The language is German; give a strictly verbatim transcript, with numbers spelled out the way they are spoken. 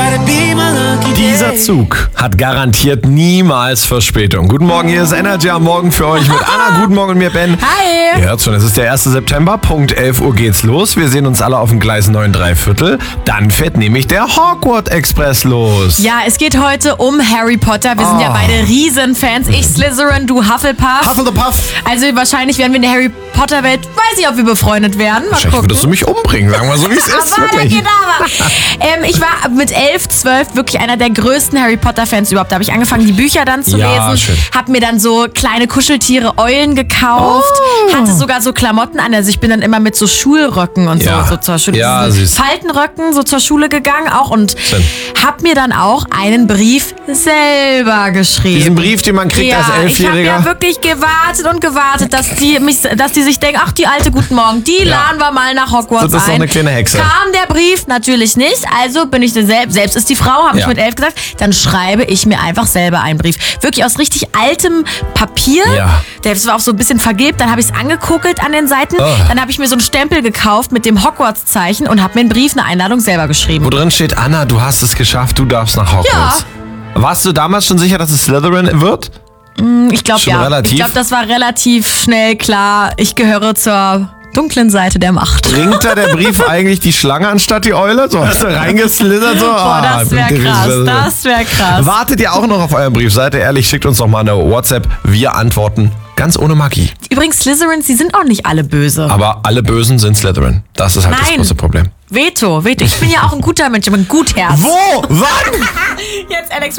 Dieser Zug hat garantiert niemals Verspätung. Guten Morgen, hier ist Energy am Morgen für euch mit Anna. Guten Morgen und mir, Ben. Hi. Ihr hört schon, es ist der erste September, Punkt elf Uhr geht's los. Wir sehen uns alle auf dem Gleis neun drei Viertel. Dann fährt nämlich der Hogwarts Express los. Ja, es geht heute um Harry Potter. Wir sind Oh. ja beide Riesenfans. Ich Slytherin, du Hufflepuff. Hufflepuff. Also wahrscheinlich werden wir in der Harry Potter Welt, weiß ich, ob wir befreundet werden. Mal Wahrscheinlich gucken. würdest du mich umbringen, sagen wir so, wie es ist. Aber Wirklich. genau. ähm, ich war mit elf, zwölf wirklich einer der größten Harry Potter Fans überhaupt. Da habe ich angefangen, die Bücher dann zu Ja, lesen. schön. Hab mir dann so kleine Kuscheltiere, Eulen gekauft. Oh. Hatte sogar so Klamotten an. Also ich bin dann immer mit so Schulröcken und Ja. so, so zur Schule. Ja, diesen süß. Faltenröcken so zur Schule gegangen auch. Und Schön. hab mir dann auch einen Brief selber geschrieben. Diesen Brief, den man kriegt ja, als Elfjähriger. Ich habe ja wirklich gewartet und gewartet, dass die mich, dass die sich denken, ach, die alte Guten Morgen, die Ja. laden wir mal nach Hogwarts Du bist doch ein. eine kleine Hexe. Kam der Brief natürlich nicht, also bin ich selbst, selbst ist die Frau, habe Ja. ich mit elf gesagt, dann schreibe ich mir einfach selber einen Brief. Wirklich aus richtig altem Papier. Ja. Das war auch so ein bisschen vergilbt, dann habe ich es angekokelt an den Seiten. Oh. Dann habe ich mir so einen Stempel gekauft mit dem Hogwarts-Zeichen und habe mir einen Brief, eine Einladung selber geschrieben. Wo drin steht, Anna, du hast es geschafft, du darfst nach Hogwarts. Warst du damals schon sicher, dass es Slytherin wird? Ich glaube, Schon ja. relativ? Ich glaube, das war relativ schnell klar. Ich gehöre zur dunklen Seite der Macht. Bringt da der Brief eigentlich die Schlange anstatt die Eule? So hast du reingeslithert? So? Boah, das wäre krass. Das wäre krass. Wartet ihr auch noch auf euren Brief? Seid ihr ehrlich, schickt uns doch mal eine WhatsApp. Wir antworten ganz ohne Magie. Übrigens, Slytherins, die sind auch nicht alle böse. Aber alle Bösen sind Slytherin. Das ist halt das Nein. große Problem. Veto, Veto. Ich bin ja auch ein guter Mensch, aber ein Gutherz. Wo? Wann? Jetzt Alex